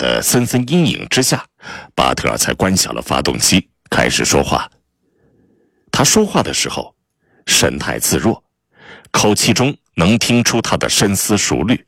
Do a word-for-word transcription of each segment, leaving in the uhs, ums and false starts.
的森森阴影之下，巴特尔才关小了发动机，开始说话。他说话的时候神态自若，口气中能听出他的深思熟虑。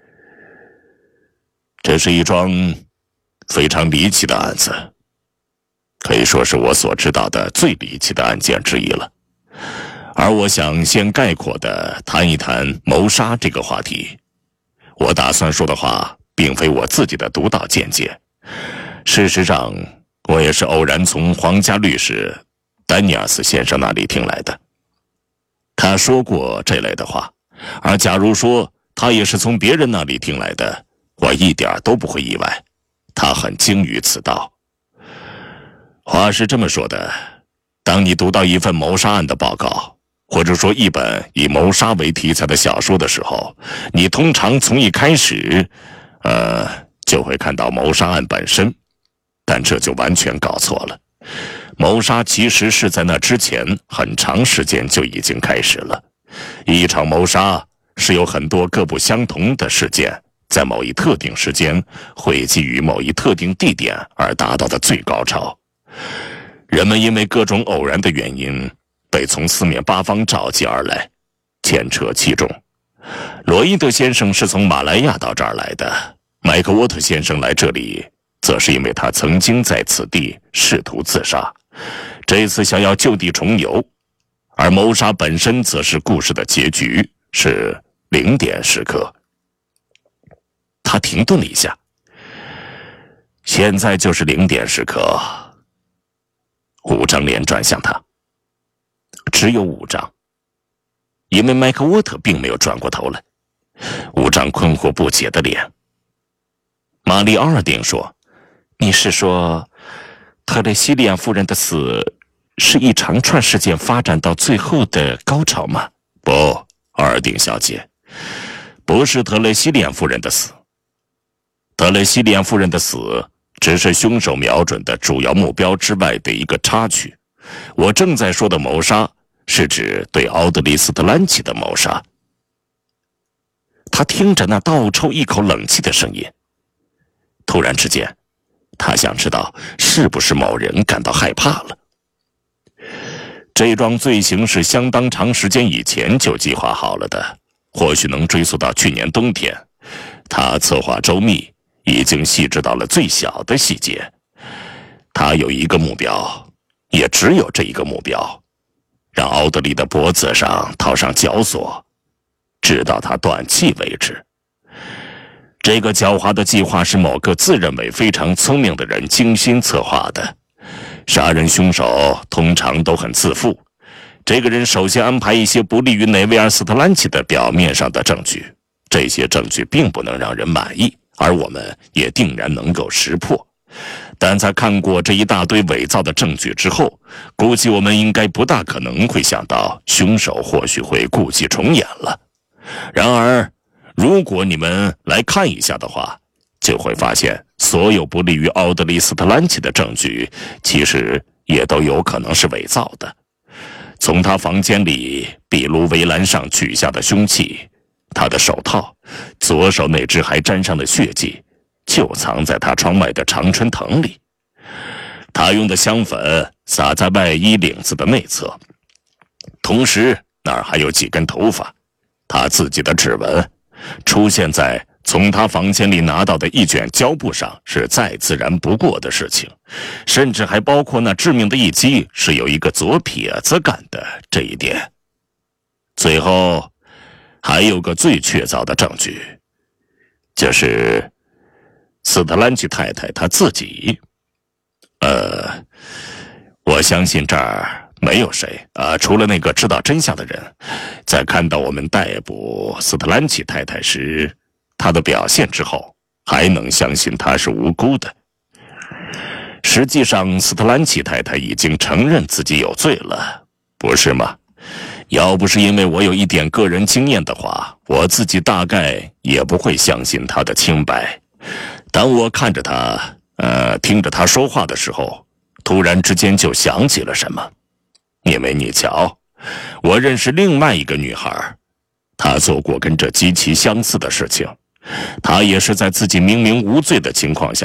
这是一桩非常离奇的案子，可以说是我所知道的最离奇的案件之一了。而我想先概括地谈一谈谋杀这个话题。我打算说的话并非我自己的独到见解，事实上我也是偶然从皇家律师丹尼尔斯先生那里听来的。他说过这类的话，而假如说他也是从别人那里听来的，我一点都不会意外。他很精于此道。话是这么说的，当你读到一份谋杀案的报告，或者说一本以谋杀为题材的小说的时候，你通常从一开始呃，就会看到谋杀案本身，但这就完全搞错了。谋杀其实是在那之前很长时间就已经开始了。一场谋杀是由很多各不相同的事件在某一特定时间汇集于某一特定地点而达到的最高潮。人们因为各种偶然的原因被从四面八方召集而来，牵扯其中。罗伊德先生是从马来亚到这儿来的，麦克沃特先生来这里则是因为他曾经在此地试图自杀，这次想要就地重游。而谋杀本身则是故事的结局，是零点时刻。他停顿了一下，现在就是零点时刻。五张脸转向他，只有五张，因为麦克沃特并没有转过头来。五张困惑不解的脸。玛丽·奥尔丁说：“你是说，特雷西利安夫人的死是一长串事件发展到最后的高潮吗？”“不，奥尔丁小姐，不是特雷西利安夫人的死。特雷西利安夫人的死只是凶手瞄准的主要目标之外的一个插曲。我正在说的谋杀是指对奥德里斯特兰奇的谋杀。”他听着那倒抽一口冷气的声音，突然之间他想知道是不是某人感到害怕了。这桩罪行是相当长时间以前就计划好了的，或许能追溯到去年冬天。他策划周密，已经细致到了最小的细节。他有一个目标，也只有这一个目标，让奥德利的脖子上套上绞索，直到他断气为止。这个狡猾的计划是某个自认为非常聪明的人精心策划的。杀人凶手通常都很自负，这个人首先安排一些不利于内维尔斯特兰奇的表面上的证据，这些证据并不能让人满意，而我们也定然能够识破。但在看过这一大堆伪造的证据之后，估计我们应该不大可能会想到凶手或许会故伎重演了。然而如果你们来看一下的话，就会发现所有不利于奥德里斯特兰奇的证据其实也都有可能是伪造的。从他房间里壁炉围栏上取下的凶器，他的手套，左手那只还沾上了血迹，就藏在他窗外的常春藤里。他用的香粉洒在外衣领子的内侧，同时那儿还有几根头发。他自己的指纹出现在从他房间里拿到的一卷胶布上，是再自然不过的事情，甚至还包括那致命的一击是由一个左撇子干的这一点。最后还有个最确凿的证据，就是斯特兰奇太太她自己。呃，我相信这儿没有谁啊、呃，除了那个知道真相的人，在看到我们逮捕斯特兰奇太太时，他的表现之后，还能相信他是无辜的。实际上，斯特兰奇太太已经承认自己有罪了，不是吗？要不是因为我有一点个人经验的话，我自己大概也不会相信他的清白。当我看着他，呃，听着他说话的时候，突然之间就想起了什么。因为你瞧，我认识另外一个女孩，她做过跟这极其相似的事情。她也是在自己明明无罪的情况下